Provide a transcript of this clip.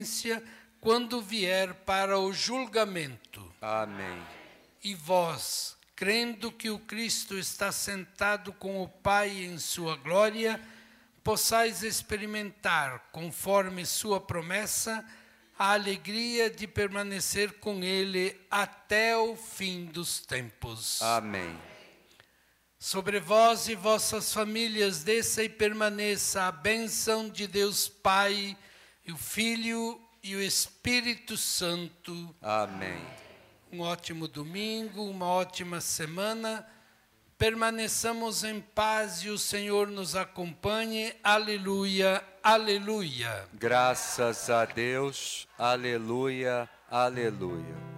quando vier para o julgamento. Amém. E vós, crendo que o Cristo está sentado com o Pai em sua glória, possais experimentar, conforme sua promessa, a alegria de permanecer com Ele até o fim dos tempos. Amém. Sobre vós e vossas famílias desça e permaneça a bênção de Deus Pai, e o Filho e o Espírito Santo. Amém. Um ótimo domingo, uma ótima semana. Permaneçamos em paz e o Senhor nos acompanhe. Aleluia, aleluia. Graças a Deus. Aleluia, aleluia.